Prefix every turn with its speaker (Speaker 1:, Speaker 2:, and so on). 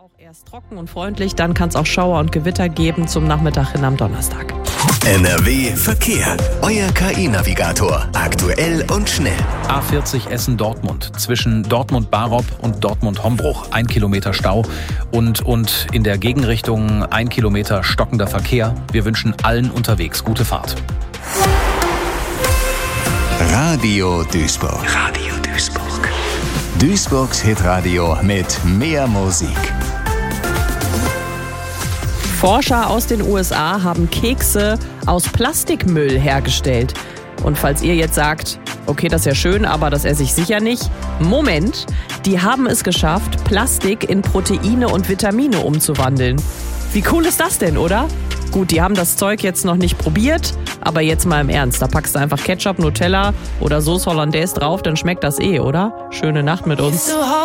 Speaker 1: auch erst trocken und freundlich, dann kann es auch Schauer und Gewitter geben zum Nachmittag hin am Donnerstag.
Speaker 2: NRW Verkehr. Euer KI-Navigator. Aktuell und schnell.
Speaker 3: A40 Essen-Dortmund. Zwischen Dortmund-Barop und Dortmund-Hombruch 1 Kilometer Stau und in der Gegenrichtung 1 Kilometer stockender Verkehr. Wir wünschen allen unterwegs gute Fahrt.
Speaker 2: Radio Duisburg. Radio Duisburg. Duisburgs Hitradio mit mehr Musik.
Speaker 1: Forscher aus den USA haben Kekse aus Plastikmüll hergestellt. Und falls ihr jetzt sagt, okay, das ist ja schön, aber das esse ich sicher nicht. Moment, die haben es geschafft, Plastik in Proteine und Vitamine umzuwandeln. Wie cool ist das denn, oder? Gut, die haben das Zeug jetzt noch nicht probiert, aber jetzt mal im Ernst. Da packst du einfach Ketchup, Nutella oder Sauce Hollandaise drauf, dann schmeckt das oder? Schöne Nacht mit uns.